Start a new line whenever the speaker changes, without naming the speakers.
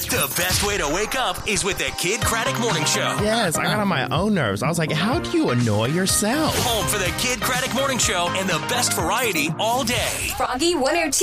The best way to wake up is with the Kid Craddock Morning Show.
Yes, I got on my own nerves. I was like, how do you annoy yourself?
Home for the Kid Craddock Morning Show and the best variety all day.
Froggy 102.